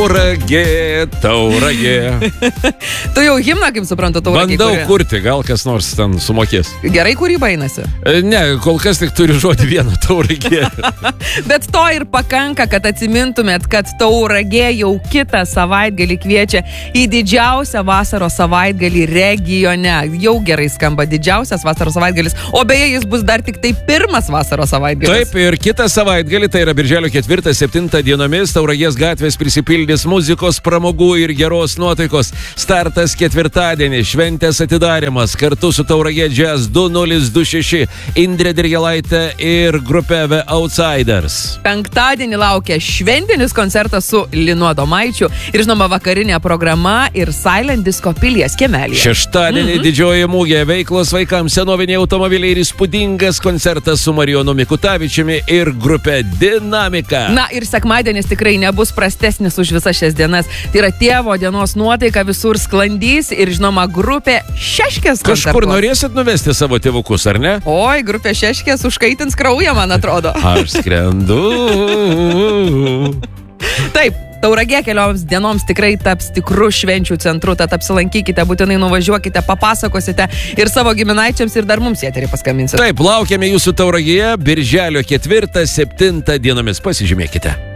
Tauragė, Tauragė. Tu jau himną, kaip suprantu, Tauragė. Bandau kurti, gal kas nors ten sumokės. Gerai kūryba einasi. Ne, kol kas tik turi žodį vieną Tauragė. Bet to ir pakanka, kad atsimintumėt, kad Tauragė jau kitą savaitgalį kviečia į didžiausią vasaros savaitgalį regione. Jau gerai skamba didžiausias vasaros savaitgalis, o beje jis bus dar tik tai pirmas vasaros savaitgalis. Taip, ir kitą savaitgalį, tai yra birželio 4-7 dienomis, Tauragės gatvės prisipildys muzikos, pramogų ir geros nuotaikos. Startas ketvirtadienį, šventės atidarymas, kartu su Tauragė Jazz 2026, Indrė Dirgelaitė ir grupė The Outsiders. Penktadienį laukia šventinis koncertas su Linu Adomaičiu ir žinoma vakarinė programa ir Silent Disco Pilies kiemelyje. Šeštadienį didžioji mūgė, veiklos vaikams, senoviniai automobiliai ir įspūdingas koncertas su Marijonu Mikutavičiumi ir grupė Dinamika. Na ir sekmadienis tikrai nebus prastesnis už visas šias dienas. Tai yra tėvo dienos nuotaika, visur sklandys ir žinoma grupė Šeškės koncertuos. Kažkur norėsit nuvesti savo tėvukus, ar ne? Oi, grupė Šeškės užkaitins kraują, man atrodo. Aš skrendu. Taip. Tauragė kelioms dienoms tikrai taps tikrų švenčių centru, tad apsilankykite, būtinai nuvažiuokite, papasakosite ir savo giminaičiams ir dar mums į eterį paskambinsite. Taip, laukiame jūsų Tauragėje birželio 4-7 dienomis. Pasižymėkite.